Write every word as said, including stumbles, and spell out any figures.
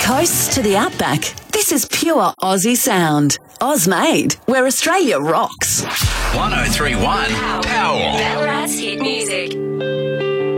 coasts to the outback, this is pure Aussie sound. Oz made, where Australia rocks. one oh three point one Power.